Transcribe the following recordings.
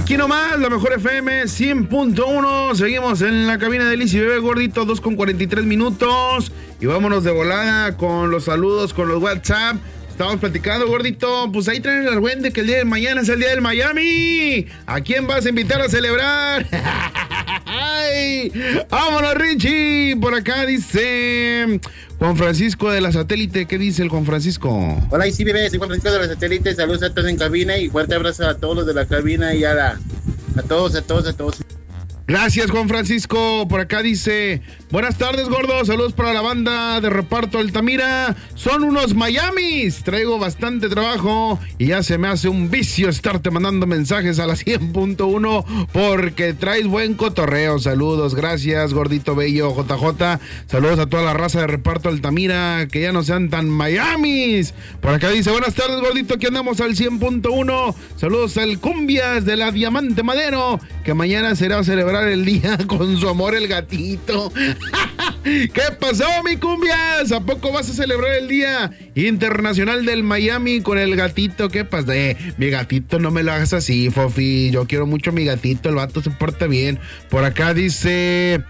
Aquí nomás, la mejor FM 100.1. Seguimos en la cabina de Liz y Bebé Gordito, 2:43. Y vámonos de volada con los saludos, con los WhatsApp. Estamos platicando, Gordito. Pues ahí traen el argüende que el día de mañana es el día del Miami. ¿A quién vas a invitar a celebrar? ¡Ay! ¡Vámonos, Richie! Por acá dice Juan Francisco de la Satélite. ¿Qué dice el Juan Francisco? Hola, y sí, bebé, soy Juan Francisco de la Satélite. Saludos a todos en cabina y fuerte abrazo a todos los de la cabina y a todos. Gracias, Juan Francisco. Por acá dice, buenas tardes, gordo. Saludos para la banda de reparto Altamira. Son unos Miamis. Traigo bastante trabajo y ya se me hace un vicio estarte mandando mensajes a la 100.1 porque traes buen cotorreo. Saludos, gracias, gordito bello JJ. Saludos a toda la raza de reparto Altamira, que ya no sean tan Miamis. Por acá dice, buenas tardes, gordito. Aquí andamos al 100.1. Saludos al Cumbias de la Diamante Madero, que mañana será celebrar el día con su amor el gatito. ¿Qué pasó, mi Cumbias? ¿A poco vas a celebrar el Día Internacional del Miami con el gatito? ¿Qué pasa? Mi gatito, no me lo hagas así, Fofi. Yo quiero mucho a mi gatito, el vato se porta bien. Por acá dice...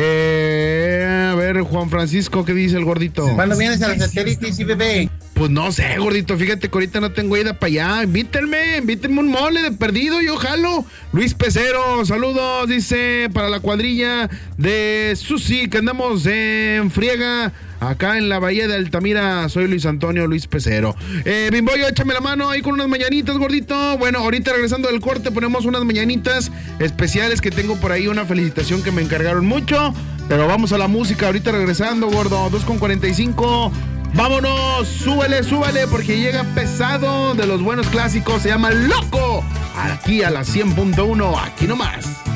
a ver, Juan Francisco, ¿qué dice el gordito? ¿Cuándo vienes a la Satélite, sí, bebé? Pues no sé, gordito, fíjate que ahorita no tengo ida para allá. Invítenme un mole de perdido, yo jalo. Luis Pecero, saludos, dice, para la cuadrilla de Susi, que andamos en friega acá en la bahía de Altamira. Soy Luis Antonio Luis Pecero. Bimboyo, échame la mano ahí con unas mañanitas, gordito. Bueno, ahorita regresando del corte ponemos unas mañanitas especiales que tengo por ahí, una felicitación que me encargaron mucho. Pero vamos a la música ahorita regresando, gordo. 2:45. Vámonos, súbele, porque llega pesado de los buenos clásicos. Se llama Loco. Aquí a la 100.1, aquí nomás.